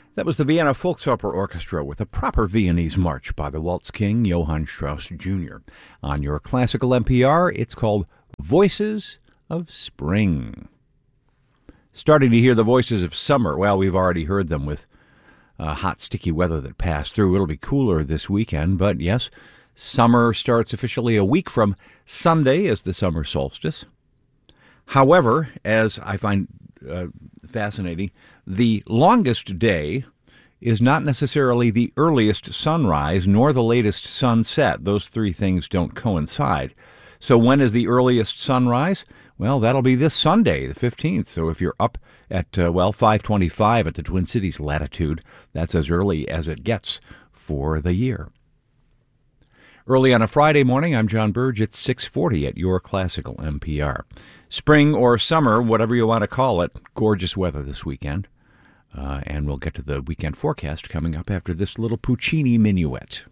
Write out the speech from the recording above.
That was the Vienna Volksoper Orchestra with a proper Viennese march by the waltz king Johann Strauss Jr. On your classical NPR, it's called Voices of Spring. Starting to hear the voices of summer. Well, we've already heard them with hot, sticky weather that passed through. It'll be cooler this weekend, but yes, summer starts officially a week from Sunday as the summer solstice. However, as I find fascinating, the longest day is not necessarily the earliest sunrise nor the latest sunset. Those three things don't coincide. So when is the earliest sunrise? Well, that'll be this Sunday, the 15th. So if you're up at, 5:25 at the Twin Cities latitude, that's as early as it gets for the year. Early on a Friday morning, I'm John Burge at 6:40 at your classical NPR. Spring or summer, whatever you want to call it, gorgeous weather this weekend. And we'll get to the weekend forecast coming up after this little Puccini minuet.